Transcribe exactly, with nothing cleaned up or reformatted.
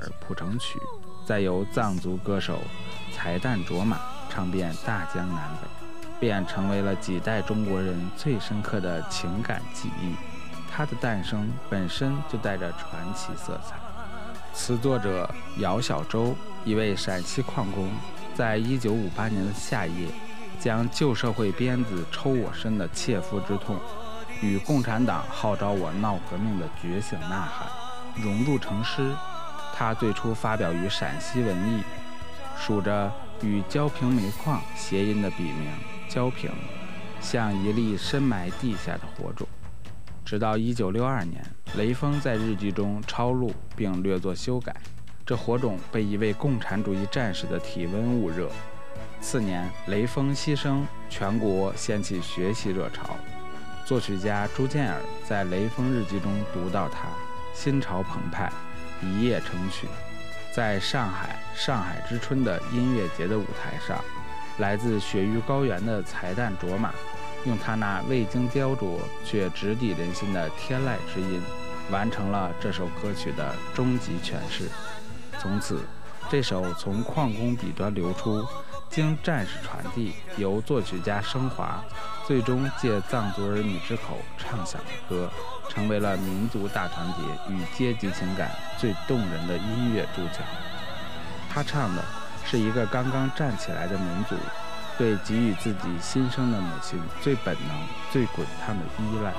谱成曲，再由藏族歌手才旦卓玛唱遍大江南北，便成为了几代中国人最深刻的情感记忆。它的诞生本身就带着传奇色彩。词作者姚小舟，一位陕西矿工，在一九五八年的夏夜，将旧社会鞭子抽我身的切肤之痛，与共产党号召我闹革命的觉醒呐喊融入成诗。他最初发表于陕西文艺，署着与焦平煤矿谐音的笔名焦平，像一粒深埋地下的火种。直到一九六二年，雷锋在日记中抄录并略作修改，这火种被一位共产主义战士的体温捂热。次年，雷锋牺牲，全国掀起学习热潮。作曲家朱建尔在雷锋日记中读到他心潮澎湃，一夜成曲。在上海上海之春的音乐节的舞台上，来自雪域高原的才旦卓玛用他那未经雕琢却直抵人心的天籁之音，完成了这首歌曲的终极诠释。从此，这首从矿工笔端流出，经战士传递，由作曲家升华，最终借藏族儿女之口唱响的歌，成为了民族大团结与阶级情感最动人的音乐注脚。他唱的是一个刚刚站起来的民族对给予自己新生的母亲最本能、最滚烫的依赖。